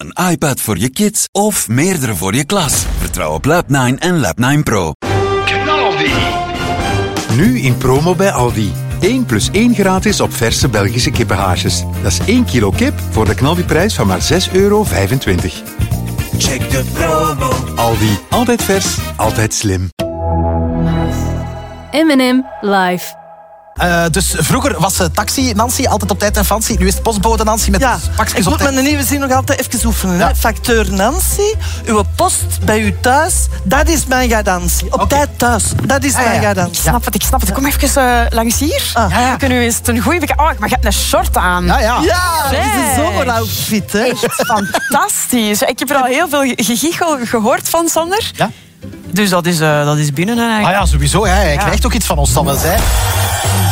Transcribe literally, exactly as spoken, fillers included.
een iPad voor je kids of meerdere voor je klas. Vertrouw op Lab negen en Lab negen Pro. Knaldi. Nu in promo bij Aldi. één plus één gratis op verse Belgische kippenhaasjes. Dat is één kilo kip voor de knaldiprijs van maar zes euro vijfentwintig. Check de promo. Aldi. Altijd vers, altijd slim. M en M live. Uh, dus vroeger was uh, taxi Nancy altijd op tijd en fancy. Nu is het postbode Nancy met ja, pakjes ik op moet tijd. mijn nieuwe zin nog altijd even oefenen. Ja. Hè? Facteur Nancy, uw post bij u thuis, dat is mijn garantie. Op Okay. tijd thuis, dat is Ah, mijn ja. garantie. Ik snap het, ik snap het. Kom even uh, langs hier. Ah. Ja, ja. We kunnen u eens een goeie... Oh, maar je hebt een short aan. Ja, ja. Ja, dat is een Zeg. zomeroutfit, hè. Echt fantastisch. Ik heb er al heel veel gegichel gehoord van Sander. Ja? Dus dat is, uh, dat is binnen. Hè. Ah ja, sowieso. Hè. Hij Ja. krijgt ook iets van ons, Sander. Hè.